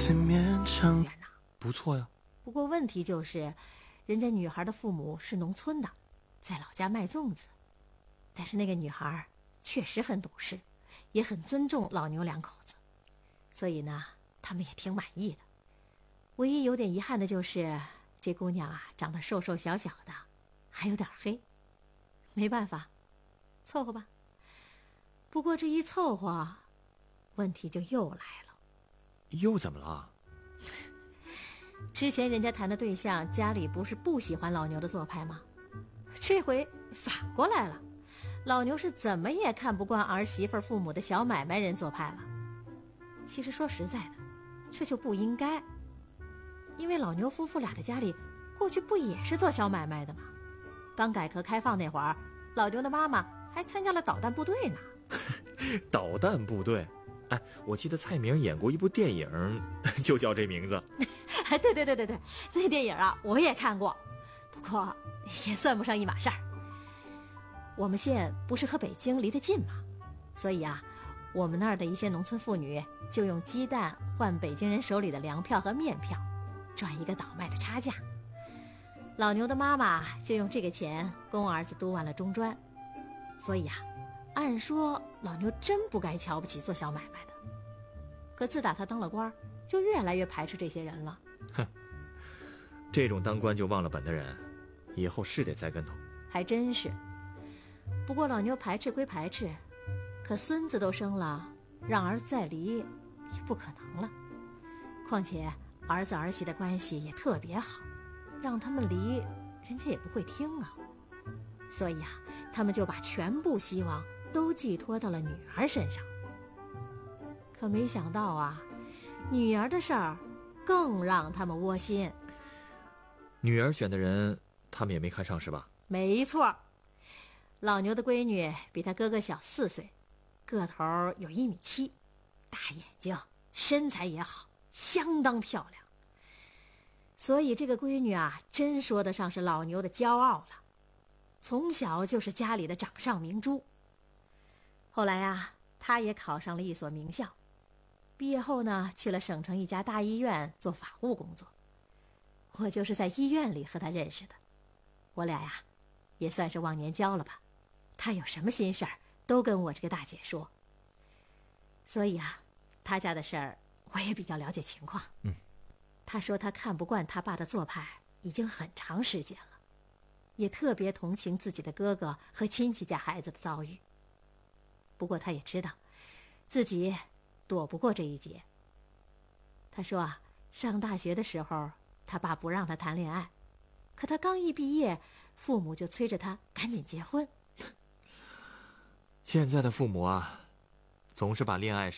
远呐。 不错呀。 不过问题就是，人家女孩的父母是农村的，在老家卖粽子。但是那个女孩确实很懂事，也很尊重老牛两口子，所以呢，他们也挺满意的。唯一有点遗憾的就是，这姑娘啊，长得瘦瘦小小的，还有点黑。没办法，凑合吧。不过这一凑合，问题就又来了。 又怎么了？ 之前人家谈的对象家里不是不喜欢老牛的做派吗？这回反过来了，老牛是怎么也看不惯儿媳妇父母的小买卖人做派了。其实说实在的，这就不应该，因为老牛夫妇俩的家里过去不也是做小买卖的吗？刚改革开放那会儿，老牛的妈妈还参加了导弹部队呢。 导弹部队？哎，我记得蔡明演过一部电影，就叫这名字。 对，那电影啊我也看过，不过也算不上一码事儿。我们县不是和北京离得近吗？所以啊，我们那儿的一些农村妇女就用鸡蛋换北京人手里的粮票和面票，赚一个倒卖的差价。老牛的妈妈就用这个钱供儿子读完了中专。所以啊，按说老牛真不该瞧不起做小买卖的，可自打他当了官，就越来越排斥这些人了。 哼，这种当官就忘了本的人，以后是得栽跟头。 还真是。不过老牛排斥归排斥，可孙子都生了，让儿子再离也不可能了。况且儿子儿媳的关系也特别好，让他们离，人家也不会听啊。所以啊，他们就把全部希望都寄托到了女儿身上。可没想到啊，女儿的事儿更让他们窝心。 女儿选的人，他们也没看上是吧？ 没错，老牛的闺女比他哥哥小4岁，个头有1.7米，大眼睛，身材也好，相当漂亮。所以这个闺女啊，真说得上是老牛的骄傲了。从小就是家里的掌上明珠。后来啊，她也考上了一所名校，毕业后呢，去了省城一家大医院做法务工作。我就是在医院里和她认识的，我俩呀，也算是忘年交了吧。她有什么心事儿，都跟我这个大姐说。所以啊，她家的事儿我也比较了解情况。她说她看不惯她爸的做派已经很长时间了，也特别同情自己的哥哥和亲戚家孩子的遭遇。不过她也知道自己躲不过这一劫。她说啊，上大学的时候他爸不让她谈恋爱，可她刚一毕业，父母就催着她赶紧结婚。 现在的父母啊，总是把恋爱